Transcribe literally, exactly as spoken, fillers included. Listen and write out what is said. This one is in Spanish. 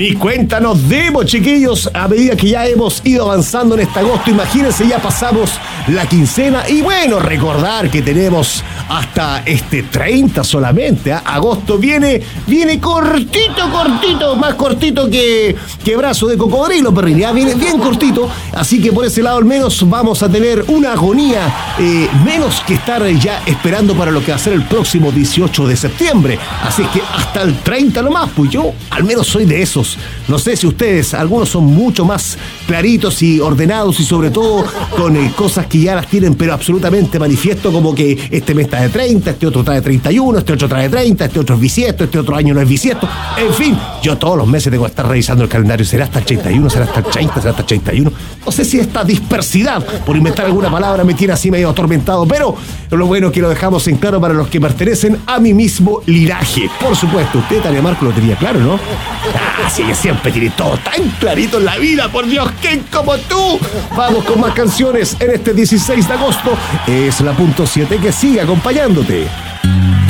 Ni cuenta nos demos, chiquillos, a medida que ya hemos ido avanzando en este agosto. Imagínense, ya pasamos la quincena y bueno, recordar que tenemos hasta este treinta solamente, ¿eh? Agosto viene, viene cortito, cortito, más cortito que, que brazo de cocodrilo, perrín, ya viene bien cortito, así que por ese lado al menos vamos a tener una agonía eh, menos que estar ya esperando para lo que va a ser el próximo dieciocho de septiembre, así que hasta el treinta nomás, pues yo al menos soy de esos. No sé si ustedes, algunos son mucho más claritos y ordenados y sobre todo con eh, cosas que ya las tienen pero absolutamente manifiesto, como que este mes está de treinta, este otro está de treinta y uno, este otro está de treinta, este otro es bisiesto, este otro año no es bisiesto. En fin, yo todos los meses tengo que estar revisando el calendario. ¿Será hasta el treinta y uno? ¿Será hasta el treinta? ¿Será hasta el treinta y uno? No sé si esta dispersidad, por inventar alguna palabra, me tiene así medio atormentado, pero lo bueno es que lo dejamos en claro para los que pertenecen a mi mismo linaje. Por supuesto, usted, Tania Marco, lo tenía claro, ¿no? Ah, sí, que siempre tiene todo tan clarito en la vida, por Dios, ¿quién como tú? Vamos con más canciones en este dieciséis de agosto. Es la punto siete que sigue acompañándote.